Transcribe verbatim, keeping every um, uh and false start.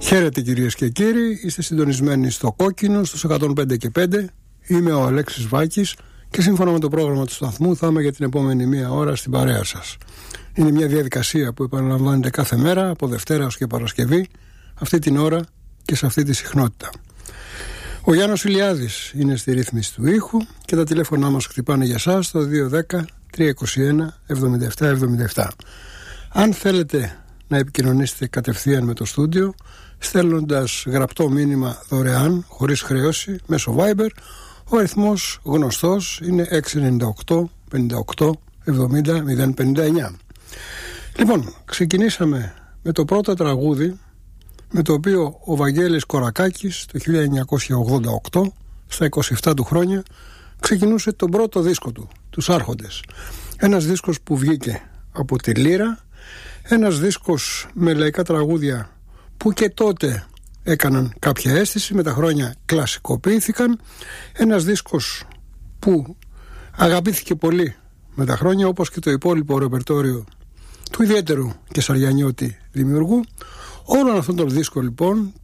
Χαίρετε κυρίες και κύριοι, είστε συντονισμένοι στο Κόκκινο, στους εκατόν πέντε και πέντε. Είμαι ο Αλέξης Βάκης και σύμφωνα με το πρόγραμμα του σταθμού θα είμαι για την επόμενη μία ώρα στην παρέα σας. Είναι μια διαδικασία που επαναλαμβάνεται κάθε μέρα, από Δευτέρα ως και Παρασκευή, αυτή την ώρα και σε αυτή τη συχνότητα. Ο Γιάννος Ηλιάδης είναι στη ρύθμιση του ήχου και τα τηλέφωνά μας χτυπάνε για σας στο δύο ένα μηδέν τρία δύο ένα εβδομήντα επτά εβδομήντα επτά. Αν θέλετε να επικοινωνήσετε κατευθείαν με το στούντιο, στέλνοντας γραπτό μήνυμα δωρεάν, χωρίς χρέωση, μέσω Viber, ο αριθμός γνωστός είναι έξι εννιά οκτώ πενήντα οκτώ εβδομήντα μηδέν πενήντα εννιά. Λοιπόν, ξεκινήσαμε με το πρώτο τραγούδι, με το οποίο ο Βαγγέλης Κορακάκης το χίλια εννιακόσια ογδόντα οκτώ, στα είκοσι επτά του χρόνια, ξεκινούσε τον πρώτο δίσκο του, τους Άρχοντες. Ένας δίσκος που βγήκε από τη Λύρα, ένας δίσκος με λαϊκά τραγούδια που και τότε έκαναν κάποια αίσθηση, με τα χρόνια κλασικοποιήθηκαν, ένας δίσκος που αγαπήθηκε πολύ με τα χρόνια, όπως και το υπόλοιπο ρεπερτόριο του ιδιαίτερου Κεσαριανιώτη δημιουργού. Όλον αυτόν τον δίσκο λοιπόν